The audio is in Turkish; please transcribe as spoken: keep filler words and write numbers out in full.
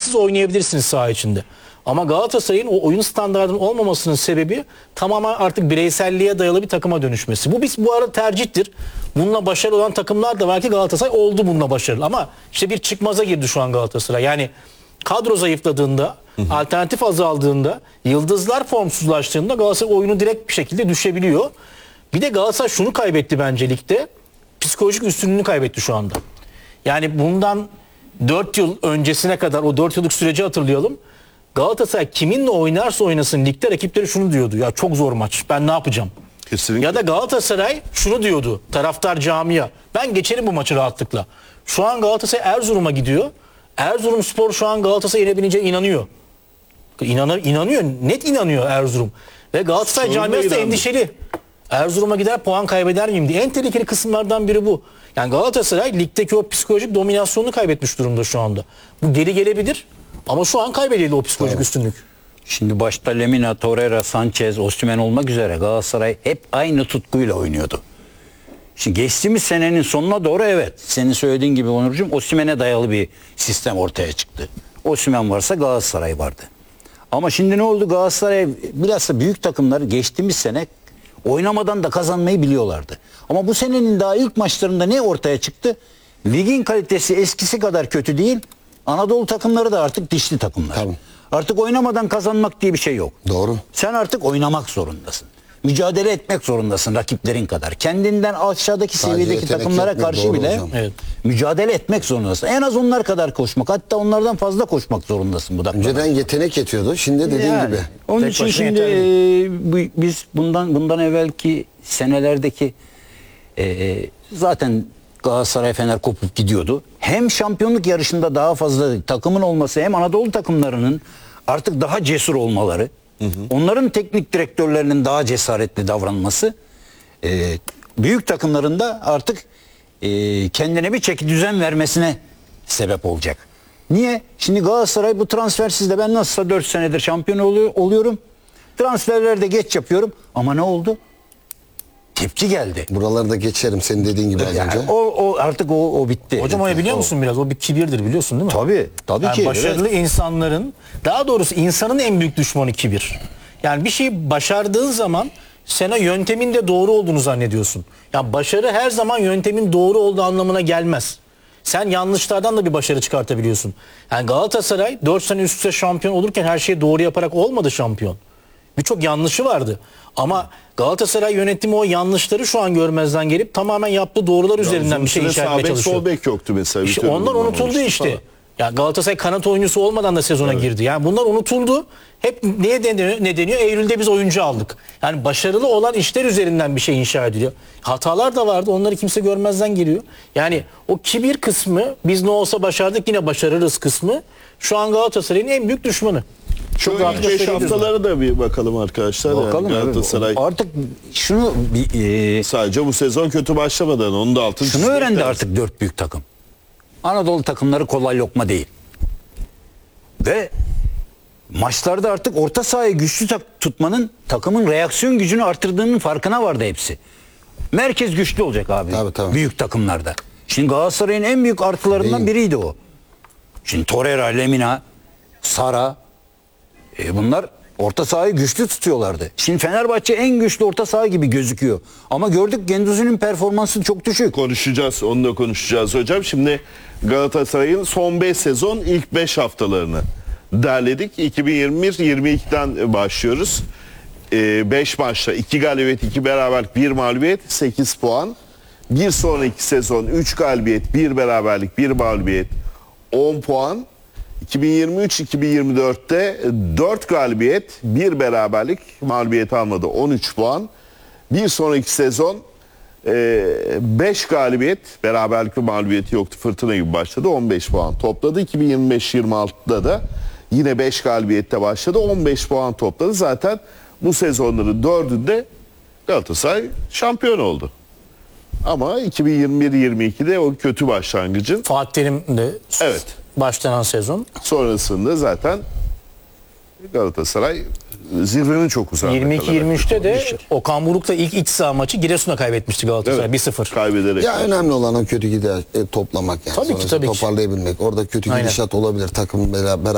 sıkıntısız oynayabilirsiniz saha içinde. Ama Galatasaray'ın o oyun standartının olmamasının sebebi tamamen artık bireyselliğe dayalı bir takıma dönüşmesi. Bu biz bu arada tercihtir. Bununla başarılı olan takımlar da var ki Galatasaray oldu bununla başarılı. Ama işte bir çıkmaza girdi şu an Galatasaray. Yani kadro zayıfladığında, hı hı. alternatif azaldığında, yıldızlar formsuzlaştığında Galatasaray oyunu direkt bir şekilde düşebiliyor. Bir de Galatasaray şunu kaybetti bence ligde. Psikolojik üstünlüğünü kaybetti şu anda. Yani bundan dört yıl öncesine kadar o dört yıllık süreci hatırlayalım. Galatasaray kiminle oynarsa oynasın ligde rakipleri şunu diyordu. Ya çok zor maç. Ben ne yapacağım? Kesinlikle. Ya da Galatasaray şunu diyordu. Taraftar camia. Ben geçerim bu maçı rahatlıkla. Şu an Galatasaray Erzurum'a gidiyor. Erzurumspor şu an Galatasaray'a yenebileceğine inanıyor. İnanır, inanıyor. Net inanıyor Erzurum. Ve Galatasaray Sonunda camiası da inandı. endişeli. Erzurum'a gider puan kaybeder miyim diye. En tehlikeli kısımlardan biri bu. Yani Galatasaray ligdeki o psikolojik dominasyonunu kaybetmiş durumda şu anda. Bu geri gelebilir ama şu an kaybedildi o psikolojik evet. üstünlük. Şimdi başta Lemina, Torreira, Sanchez, Osimhen olmak üzere Galatasaray hep aynı tutkuyla oynuyordu. Şimdi geçtiğimiz senenin sonuna doğru evet senin söylediğin gibi Onurcuğum Osimhen'e dayalı bir sistem ortaya çıktı. Osimhen varsa Galatasaray vardı. Ama şimdi ne oldu? Galatasaray bilhassa büyük takımlar geçtiğimiz sene oynamadan da kazanmayı biliyorlardı. Ama bu senenin daha ilk maçlarında ne ortaya çıktı? Ligin kalitesi eskisi kadar kötü değil. Anadolu takımları da artık dişli takımlar. Tamam. Artık oynamadan kazanmak diye bir şey yok. Doğru. Sen artık oynamak zorundasın. Mücadele etmek zorundasın rakiplerin kadar. Kendinden aşağıdaki Sadece seviyedeki yetenek takımlara yetmiyor, karşı doğru bile hocam. Evet. mücadele etmek zorundasın. En az onlar kadar koşmak. Hatta onlardan fazla koşmak zorundasın bu dakikada. Önceden yetenek yetiyordu. Şimdi dediğin Yani, gibi. Onun Tek için başına şimdi yeterli. e, bu- biz bundan bundan evvelki senelerdeki e, zaten Galatasaray Fener kopup gidiyordu. Hem şampiyonluk yarışında daha fazla takımın olması hem Anadolu takımlarının artık daha cesur olmaları, hı hı. onların teknik direktörlerinin daha cesaretli davranması, e, büyük takımların da artık e, kendine bir çeki düzen vermesine sebep olacak. Niye? Şimdi Galatasaray bu transfersizde ben nasılsa dört senedir şampiyon oluyor, oluyorum. Transferlerde geç yapıyorum ama ne oldu? Tepki geldi. Buraları da geçerim senin dediğin gibi az Yani önce. o, o artık o, o bitti. Hocam o biliyor musun biraz? O bir kibirdir biliyorsun değil mi? Tabii, tabii Yani ki. başarılı Evet. insanların, daha doğrusu insanın en büyük düşmanı kibir. Yani bir şeyi başardığın zaman sana yöntemin de doğru olduğunu zannediyorsun. Yani başarı her zaman yöntemin doğru olduğu anlamına gelmez. Sen yanlışlardan da bir başarı çıkartabiliyorsun. Yani Galatasaray dört sene üst üste şampiyon olurken her şeyi doğru yaparak olmadı şampiyon. Birçok yanlışı vardı. Ama Galatasaray yönetimi o yanlışları şu an görmezden gelip tamamen yaptığı doğrular üzerinden bir şey inşa etmeye çalışıyor. Sol bek yoktu mesela. İşte Bütün onlar unutuldu olmuştu işte. falan. Ya Galatasaray kanat oyuncusu olmadan da sezona evet. girdi. Yani bunlar unutuldu. Hep neye deniyor? Ne deniyor? Eylül'de biz oyuncu aldık. Yani başarılı olan işler üzerinden bir şey inşa ediliyor. Hatalar da vardı. Onları kimse görmezden geliyor. Yani o kibir kısmı biz ne olsa başardık yine başarırız kısmı şu an Galatasaray'ın en büyük düşmanı. Şu Çok ilk rahatça beş söylüyoruz. haftaları da bir bakalım arkadaşlar. Bakalım Yani abi. Galatasaray Artık şunu bir, e, sadece bu sezon kötü başlamadan onun da altını şunu çizmek öğrendi lazım. artık dört büyük takım. Anadolu takımları kolay lokma değil. Ve maçlarda artık orta sahayı güçlü tak- tutmanın takımın reaksiyon gücünü artırdığının farkına vardı hepsi. Merkez güçlü olacak abi. Tabii, tabii. Büyük takımlarda. Şimdi Galatasaray'ın en büyük artılarından Değil. biriydi o. Şimdi Torreira, Lemina, Sara e bunlar orta sahayı güçlü tutuyorlardı. Şimdi Fenerbahçe en güçlü orta saha gibi gözüküyor. Ama gördük Gendouzi'nin performansı çok düşük. Konuşacağız, onu da konuşacağız hocam. Şimdi Galatasaray'ın son beş sezon ilk beş haftalarını derledik. iki bin yirmi bir yirmi ikiden başlıyoruz. beş maçta iki galibiyet, iki beraberlik, bir mağlubiyet, sekiz puan. Bir sonraki sezon üç galibiyet, bir beraberlik, bir mağlubiyet, on puan. iki bin yirmi üç iki bin yirmi dörtte dört galibiyet, bir beraberlik, mağlubiyet almadı, on üç puan. Bir sonraki sezon beş galibiyet, beraberlik ve mağlubiyeti yoktu. Fırtına gibi başladı, on beş puan topladı. iki bin yirmi beş yirmi altıda da yine beş galibiyette başladı, on beş puan topladı. Zaten bu sezonların dördünde Galatasaray şampiyon oldu. Ama iki bin yirmi bir yirmi ikide o kötü başlangıcın Fatih Terim de evet. başlanan sezon. sonrasında zaten Galatasaray zirvenin çok uzağında yirmi iki kalarak yirmi üçte de götürmüştür. Okan Buruk'ta ilk iç saha maçı Giresun'a kaybetmişti Galatasaray Evet, bir sıfır. kaybederek. Ya önemli olan o kötü gider e, toplamak yani. Tabii ki, Sonrası tabii ki. toparlayabilmek. Orada kötü Aynen. gidişat olabilir takım beraber.